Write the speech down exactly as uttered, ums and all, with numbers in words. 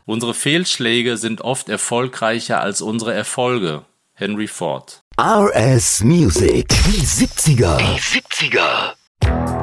Unsere Fehlschläge sind oft erfolgreicher als unsere Erfolge. Henry Ford. R S Music. Die siebziger. Die siebziger.